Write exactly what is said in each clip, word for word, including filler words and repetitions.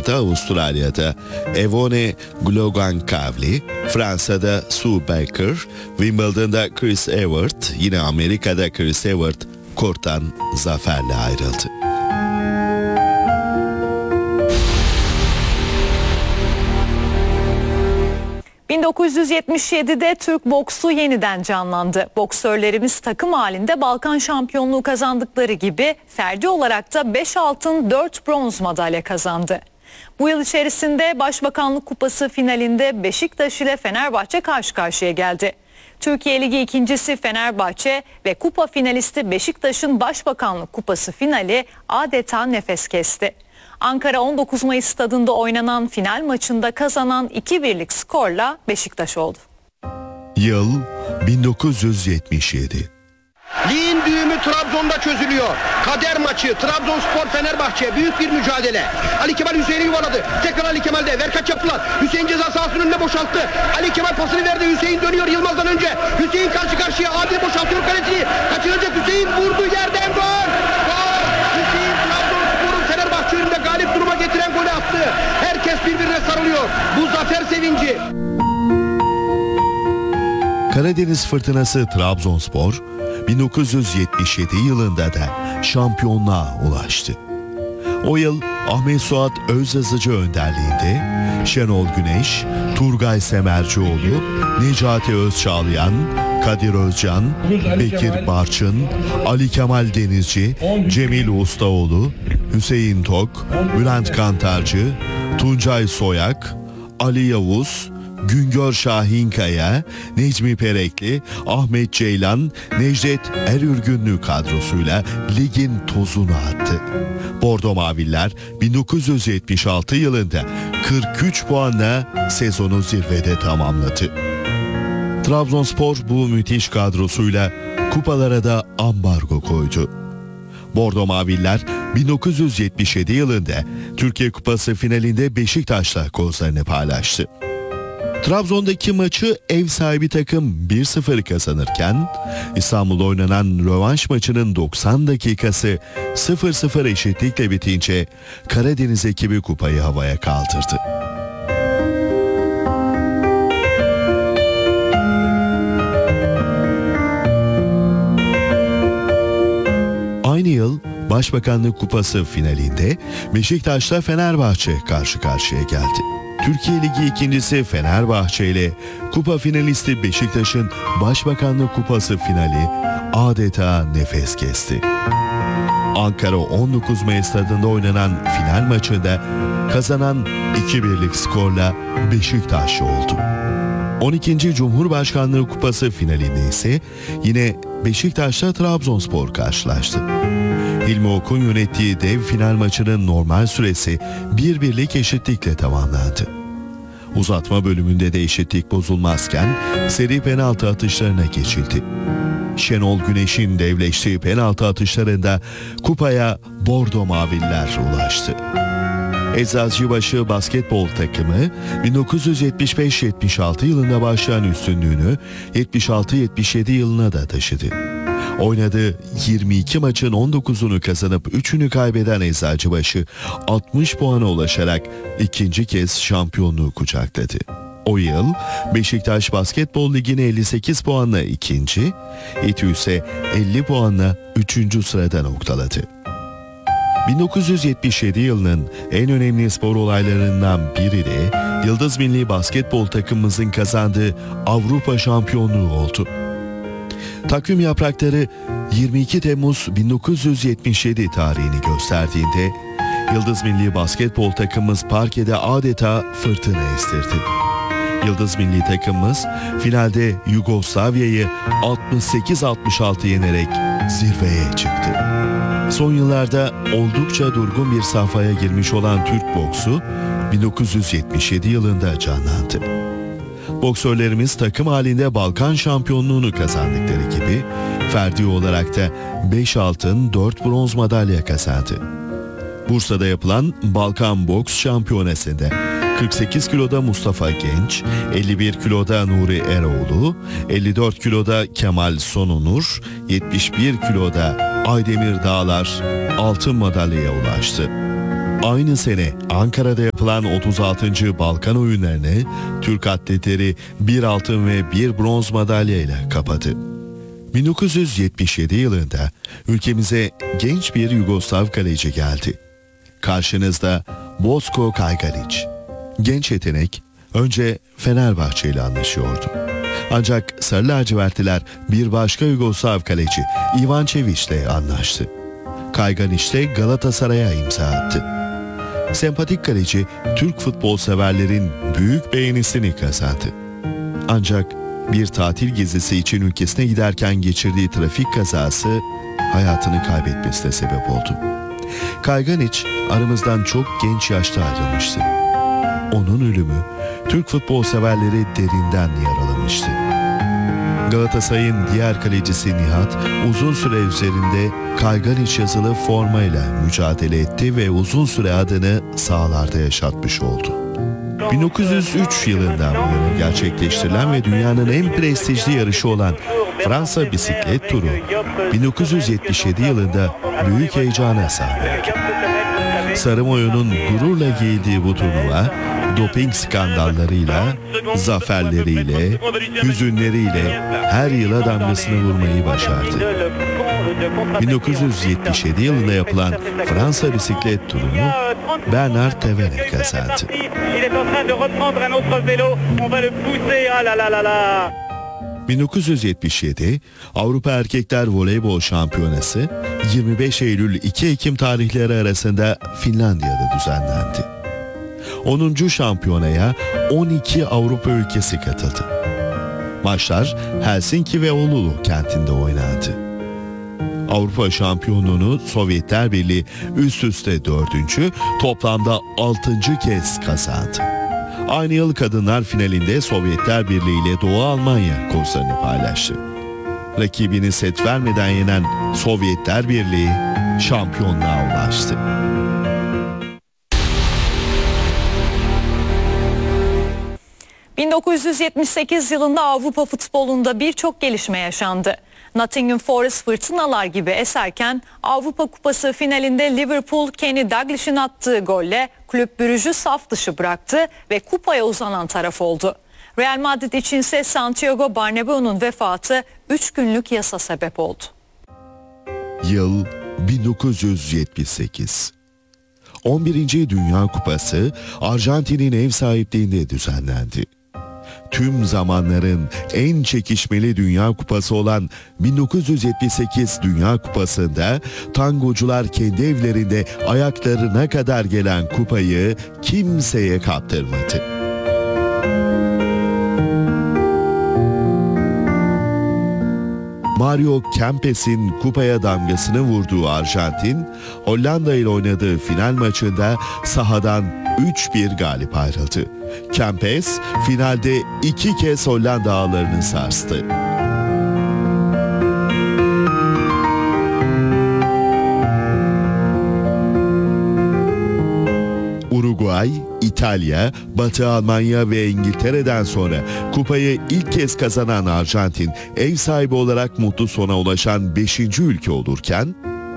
Olimpiyatlarda Avustralya'da Evonne Goolagong-Cavlie, Fransa'da Sue Baker, Wimbledon'da Chris Evert, yine Amerika'da Chris Evert korttan zaferle ayrıldı. bin dokuz yüz yetmiş yedide Türk boksu yeniden canlandı. Boksörlerimiz takım halinde Balkan şampiyonluğu kazandıkları gibi ferdi olarak da beş altın dört bronz madalya kazandı. Bu yıl içerisinde Başbakanlık Kupası finalinde Beşiktaş ile Fenerbahçe karşı karşıya geldi. Türkiye Ligi ikincisi Fenerbahçe ve kupa finalisti Beşiktaş'ın Başbakanlık Kupası finali adeta nefes kesti. Ankara on dokuz Mayıs stadında oynanan final maçında kazanan iki birlik skorla Beşiktaş oldu. Yıl bin dokuz yüz yetmiş yedi. Ligin düğümü Trabzon'da çözülüyor. Kader maçı Trabzonspor Fenerbahçe, büyük bir mücadele. Ali Kemal Hüseyin'i yuvaladı. Tekrar Ali Kemal'de verkaç yaptılar. Hüseyin ceza sahasının önüne boşalttı. Ali Kemal pasını verdi. Hüseyin dönüyor Yılmaz'dan önce. Hüseyin karşı karşıya. Adil boşaltıyor kaleciyi. Kaçıracak Hüseyin, vurdu yerden gol. Gol. Hüseyin Trabzonspor'un Fenerbahçe önünde galip duruma getiren golü attı. Herkes birbirine sarılıyor. Bu zafer sevinci. Karadeniz Fırtınası Trabzonspor bin dokuz yüz yetmiş yedi yılında da şampiyonluğa ulaştı. O yıl Ahmet Suat Özyazıcı önderliğinde Şenol Güneş, Turgay Semercioğlu, Necati Özçağlayan, Kadir Özcan, Bekir Barçın, Ali Kemal Denizci, Cemil Ustaoğlu, Hüseyin Tok, Bülent Kantarcı, Tuncay Soyak, Ali Yavuz, Güngör Şahinkaya, Necmi Perekli, Ahmet Ceylan, Necdet Erürgünlü kadrosuyla ligin tozunu attı. Bordo Maviller bin dokuz yüz yetmiş altı yılında kırk üç puanla sezonu zirvede tamamladı. Trabzonspor bu müthiş kadrosuyla kupalara da ambargo koydu. Bordo Maviller bin dokuz yüz yetmiş yedi yılında Türkiye Kupası finalinde Beşiktaş'la kozlarını paylaştı. Trabzon'daki maçı ev sahibi takım bir sıfır kazanırken İstanbul'da oynanan rövanş maçının doksan dakikası sıfır sıfır eşitlikle bitince Karadeniz ekibi kupayı havaya kaldırdı. Aynı yıl Başbakanlık Kupası finalinde Beşiktaş'la Fenerbahçe karşı karşıya geldi. Türkiye Ligi ikincisi Fenerbahçe ile kupa finalisti Beşiktaş'ın Başbakanlık Kupası finali adeta nefes kesti. Ankara on dokuz Mayıs stadında oynanan final maçında kazanan iki birlik skorla Beşiktaş oldu. on ikinci Cumhurbaşkanlığı Kupası finalinde ise yine Beşiktaş'la Trabzonspor karşılaştı. Hilmi Ok'un yönettiği dev final maçının normal süresi bir birlik eşitlikle tamamlandı. Uzatma bölümünde de eşitlik bozulmazken seri penaltı atışlarına geçildi. Şenol Güneş'in devleştiği penaltı atışlarında kupaya Bordo Maviller ulaştı. Eczacıbaşı basketbol takımı bin dokuz yüz yetmiş beş yetmiş altı yılında başlayan üstünlüğünü yetmiş altı yetmiş yedi yılına da taşıdı. Oynadığı yirmi iki maçın on dokuzunu kazanıp üçünü kaybeden Eczacıbaşı altmış puana ulaşarak ikinci kez şampiyonluğu kucakladı. O yıl Beşiktaş Basketbol Ligi'ni elli sekiz puanla ikinci, İTÜ ise elli puanla üçüncü sırada noktaladı. bin dokuz yüz yetmiş yedi yılının en önemli spor olaylarından biri de Yıldız Milli Basketbol takımımızın kazandığı Avrupa şampiyonluğu oldu. Takvim yaprakları yirmi iki Temmuz bin dokuz yüz yetmiş yedi tarihini gösterdiğinde Yıldız Milli Basketbol takımımız parkede adeta fırtına estirdi. Yıldız Milli takımımız finalde Yugoslavya'yı altmış sekiz altmış altı yenerek zirveye çıktı. Son yıllarda oldukça durgun bir safhaya girmiş olan Türk boksu bin dokuz yüz yetmiş yedi yılında canlandı. Boksörlerimiz takım halinde Balkan şampiyonluğunu kazandıkları gibi ferdi olarak da beş altın dört bronz madalya kazandı. Bursa'da yapılan Balkan Boks Şampiyonası'nda kırk sekiz kiloda Mustafa Genç, elli bir kiloda Nuri Eroğlu, elli dört kiloda Kemal Sonunur, yetmiş bir kiloda Aydemir Dağlar altın madalyaya ulaştı. Aynı sene Ankara'da yapılan otuz altıncı Balkan Oyunları'nı Türk atletleri bir altın ve bir bronz madalyayla kapadı. bin dokuz yüz yetmiş yedi yılında ülkemize genç bir Yugoslav kaleci geldi. Karşınızda Boško Kajganić. Genç yetenek önce Fenerbahçe ile anlaşıyordu. Ancak Sarı Lacivertliler bir başka Yugoslav kaleci Ivan Čević ile anlaştı. Kajganić de Galatasaray'a imza attı. Sempatik kaleci Türk futbol severlerin büyük beğenisini kazandı. Ancak bir tatil gezisi için ülkesine giderken geçirdiği trafik kazası hayatını kaybetmesine sebep oldu. Kajganić aramızdan çok genç yaşta ayrılmıştı. Onun ölümü Türk futbol severleri derinden yaralamıştı. Galatasaray'ın diğer kalecisi Nihat uzun süre üzerinde Kajganić yazılı formayla mücadele etti ve uzun süre adını sahalarda yaşatmış oldu. bin dokuz yüz üç yılından bu yana gerçekleştirilen ve dünyanın en prestijli yarışı olan Fransa Bisiklet Turu, bin dokuz yüz yetmiş yedi yılında büyük heyecana sahne oldu. Sarı mayo'nun gururla giydiği bu turnuva, doping skandallarıyla, zaferleriyle, hüzünleriyle her yıla damgasını vurmayı başardı. bin dokuz yüz yetmiş yedi yılında yapılan Fransa Bisiklet Turu'nu Bernard Thévenet kazandı. bin dokuz yüz yetmiş yedi Avrupa Erkekler Voleybol Şampiyonası yirmi beş Eylül iki Ekim tarihleri arasında Finlandiya'da düzenlendi. onuncu şampiyonaya on iki Avrupa ülkesi katıldı. Maçlar Helsinki ve Oulu kentinde oynandı. Avrupa şampiyonluğunu Sovyetler Birliği üst üste dördüncü, toplamda altıncı kez kazandı. Aynı yıl kadınlar finalinde Sovyetler Birliği ile Doğu Almanya kozlarını paylaştı. Rakibini set vermeden yenen Sovyetler Birliği şampiyonluğa ulaştı. bin dokuz yüz yetmiş sekiz yılında Avrupa futbolunda birçok gelişme yaşandı. Nottingham Forest fırtınalar gibi eserken Avrupa Kupası finalinde Liverpool Kenny Dalglish'in attığı golle Kulüp Brugge'ü saf dışı bıraktı ve kupaya uzanan taraf oldu. Real Madrid içinse Santiago Bernabéu'nun vefatı üç günlük yasa sebep oldu. Yıl bin dokuz yüz yetmiş sekiz. on birinci Dünya Kupası Arjantin'in ev sahipliğinde düzenlendi. Tüm zamanların en çekişmeli Dünya Kupası olan bin dokuz yüz yetmiş sekiz Dünya Kupası'nda tangocular kendi evlerinde ayaklarına kadar gelen kupayı kimseye kaptırmadı. Mario Kempes'in kupaya damgasını vurduğu Arjantin, Hollanda ile oynadığı final maçında sahadan üç bir galip ayrıldı. Kempes finalde iki kez Hollanda ağlarını sarstı. Uruguay, İtalya, Batı Almanya ve İngiltere'den sonra kupayı ilk kez kazanan Arjantin, ev sahibi olarak mutlu sona ulaşan beşinci ülke olurken,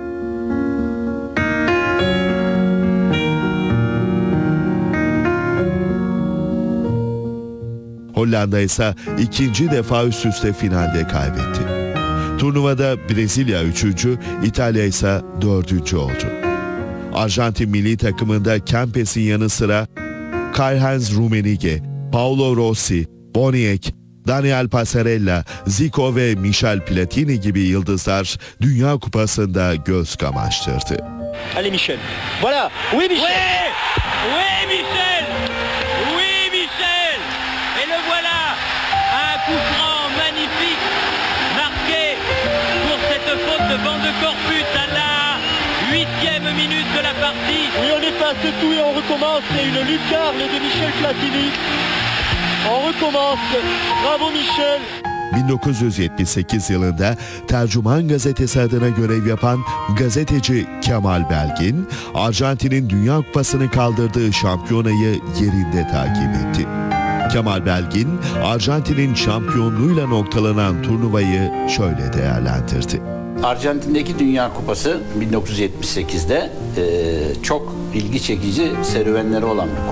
Hollanda ise ikinci defa üst üste finalde kaybetti. Turnuvada Brezilya üçüncü, İtalya ise dördüncü oldu. Arjantin milli takımında Kempes'in yanı sıra Karl-Heinz Rummenigge, Paolo Rossi, Boniek, Daniel Passarella, Zico ve Michel Platini gibi yıldızlar Dünya Kupası'nda göz kamaştırdı. Allez Michel. Voilà. Oui Michel. Oui, oui Michel. Oui Michel. Et le voilà. Un coup franc magnifique marqué pour cette faute de banc de corpus à la huitième minute de la partie. Oui, on efface tout et on recommence. C'est une lucarne de Michel Platini. On recommence. Bravo Michel. bin dokuz yüz yetmiş sekiz yılında Tercüman Gazetesi adına görev yapan gazeteci Kemal Belgin, Arjantin'in Dünya Kupası'nı kaldırdığı şampiyonayı yerinde takip etti. Kemal Belgin, Arjantin'in şampiyonluğuyla noktalanan turnuvayı şöyle değerlendirdi. Arjantin'deki Dünya Kupası bin dokuz yüz yetmiş sekizde e, çok ilgi çekici serüvenleri olan bir